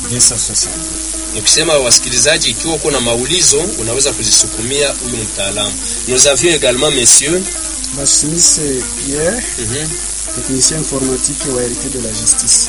260. Nikisema wasikilizaji, ikiwa kuna maulizo unaweza kuzisukumia huyu mtaalamu. Nous avions également monsieur Basmis Pierre, technicien informatique wa Hérité de la Justice.